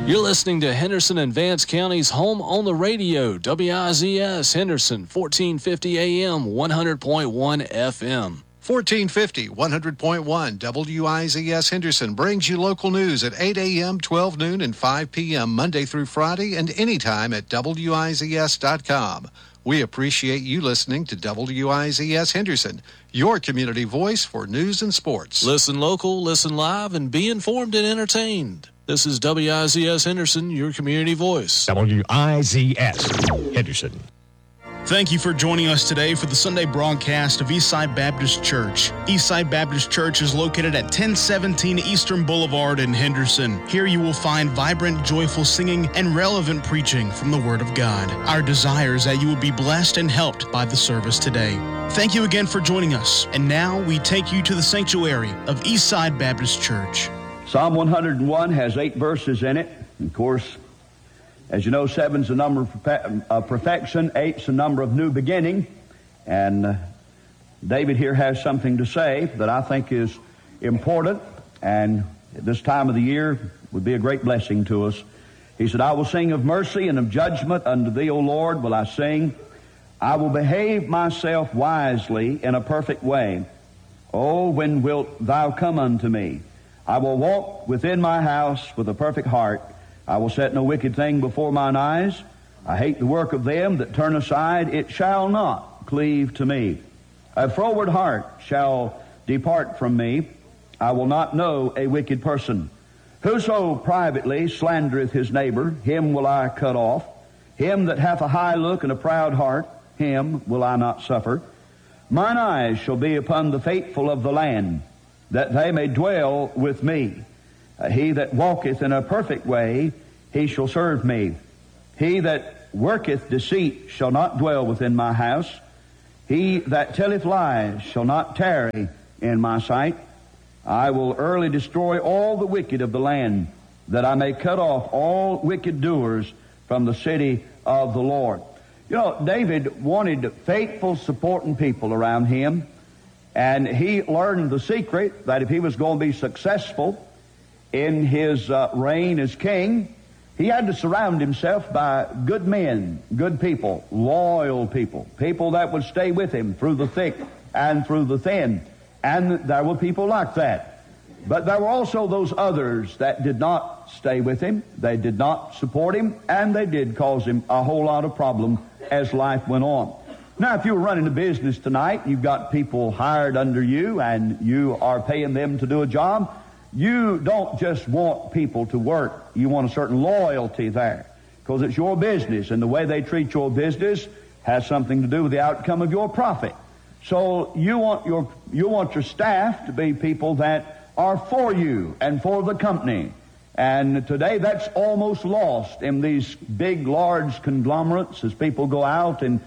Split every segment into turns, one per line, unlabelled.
You're listening to Henderson and Vance County's home on the radio, WIZS Henderson, 1450 AM, 100.1 FM.
1450, 100.1 WIZS Henderson brings you local news at 8 a.m., 12 noon, and 5 p.m. Monday through Friday and anytime at WIZS.com. We appreciate you listening to WIZS Henderson, your community voice for news and sports.
Listen local, listen live, and be informed and entertained. This is WIZS Henderson, your community voice.
WIZS Henderson.
Thank you for joining us today for the Sunday broadcast of Eastside Baptist Church. Eastside Baptist Church is located at 1017 Eastern Boulevard in Henderson. Here you will find vibrant, joyful singing and relevant preaching from the Word of God. Our desire is that you will be blessed and helped by the service today. Thank you again for joining us. And now we take you to the sanctuary of Eastside Baptist Church.
Psalm 101 has 8 verses in it. Of course, as you know, 7's the number of perfection, 8's the number of new beginning. And David here has something to say that I think is important, and at this time of the year would be a great blessing to us. He said, I will sing of mercy and of judgment unto thee, O Lord, will I sing. I will behave myself wisely in a perfect way. Oh, when wilt thou come unto me? I will walk within my house with a perfect heart. I will set no wicked thing before mine eyes. I hate the work of them that turn aside. It shall not cleave to me. A froward heart shall depart from me. I will not know a wicked person. Whoso privately slandereth his neighbor, him will I cut off. Him that hath a high look and a proud heart, him will I not suffer. Mine eyes shall be upon the faithful of the land, that they may dwell with me. He that walketh in a perfect way, he shall serve me. He that worketh deceit shall not dwell within my house. He that telleth lies shall not tarry in my sight. I will early destroy all the wicked of the land, that I may cut off all wicked doers from the city of the Lord. You know, David wanted faithful, supporting people around him, and he learned the secret that if he was going to be successful in his reign as king, he had to surround himself by good men, good people, loyal people, people that would stay with him through the thick and through the thin. And there were people like that. But there were also those others that did not stay with him, they did not support him, and they did cause him a whole lot of problem as life went on. Now, if you were running a business tonight, you've got people hired under you, and you are paying them to do a job. You don't just want people to work. You want a certain loyalty there, because it's your business, and the way they treat your business has something to do with the outcome of your profit. So you want your staff to be people that are for you and for the company. And today that's almost lost in these big, large conglomerates as people go out and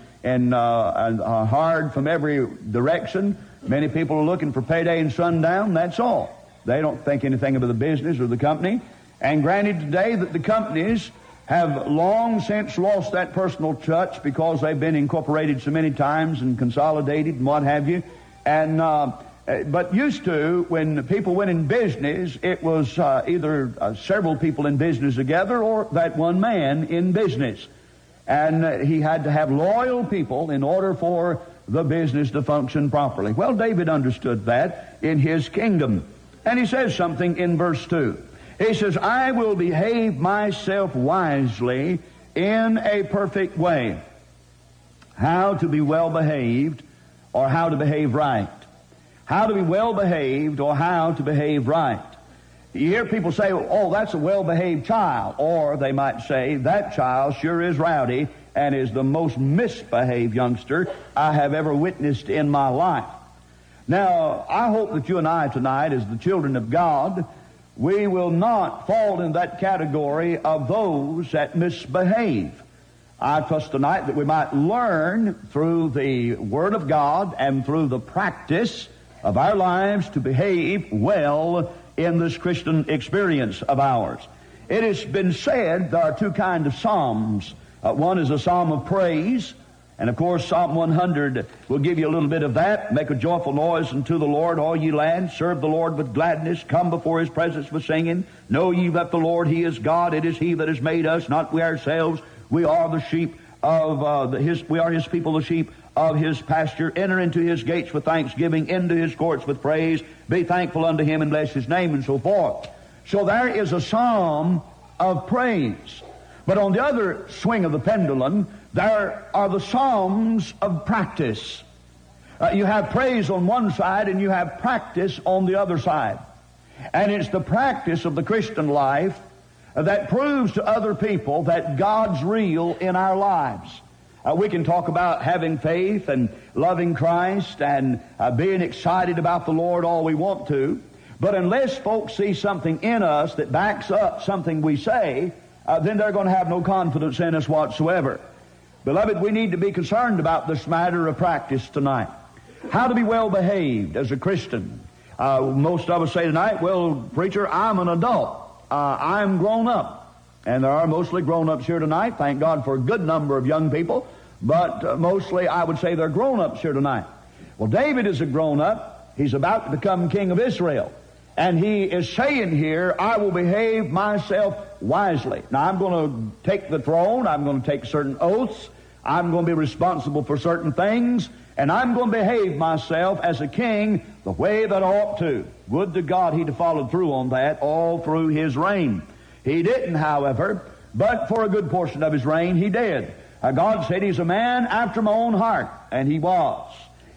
hired from every direction. Many people are looking for payday and sundown, that's all. They don't think anything about the business or the company. And granted today that the companies have long since lost that personal touch because they've been incorporated so many times and consolidated and what have you. And but used to, when people went in business, it was either several people in business together or that one man in business. And he had to have loyal people in order for the business to function properly. Well, David understood that in his kingdom. And he says something in verse 2. He says, I will behave myself wisely in a perfect way. How to be well behaved or how to behave right. How to be well behaved or how to behave right. You hear people say, oh, that's a well-behaved child. Or they might say, that child sure is rowdy and is the most misbehaved youngster I have ever witnessed in my life. Now, I hope that you and I tonight, as the children of God, we will not fall in that category of those that misbehave. I trust tonight that we might learn through the Word of God and through the practice of our lives to behave well in this Christian experience of ours. It has been said there are two kinds of psalms. One is a psalm of praise, And of course, Psalm 100 will give you a little bit of that. Make a joyful noise unto the Lord, all ye lands. Serve the Lord with gladness. Come before his presence with singing. Know ye that the Lord, he is God. It is he that has made us, not we ourselves. We are the sheep of we are his people, the sheep of his pasture. Enter into his gates with thanksgiving, into his courts with praise. Be thankful unto him and bless his name, and so forth. So there is a psalm of praise. But on the other swing of the pendulum, there are the psalms of practice. You have praise on one side and you have practice on the other side. And it's the practice of the Christian life that proves to other people that God's real in our lives. We can talk about having faith and loving Christ and being excited about the Lord all we want to, but unless folks see something in us that backs up something we say, then they're going to have no confidence in us whatsoever. Beloved, we need to be concerned about this matter of practice tonight. How to be well behaved as a Christian. Most of us say tonight, well, preacher, I'm an adult. I'm grown up. And there are mostly grown-ups here tonight. Thank God for a good number of young people. But mostly I would say they're grown-ups here tonight. Well, David is a grown-up. He's about to become king of Israel. And he is saying here, I will behave myself wisely. Now, I'm going to take the throne. I'm going to take certain oaths. I'm going to be responsible for certain things. And I'm going to behave myself as a king the way that I ought to. Would to God he'd have followed through on that all through his reign. He didn't, however, but for a good portion of his reign he did. God said he's a man after my own heart, and he was.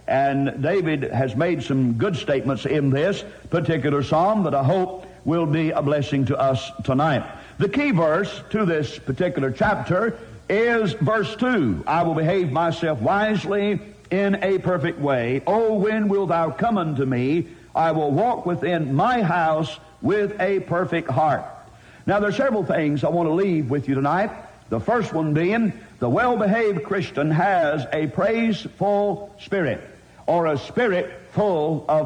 And David has made some good statements in this particular psalm that I hope will be a blessing to us tonight. The key verse to this particular chapter is verse 2. I will behave myself wisely in a perfect way. Oh, when wilt thou come unto me? I will walk within my house with a perfect heart. Now, there are several things I want to leave with you tonight. The first one being, the well-behaved Christian has a praiseful spirit, or a spirit full of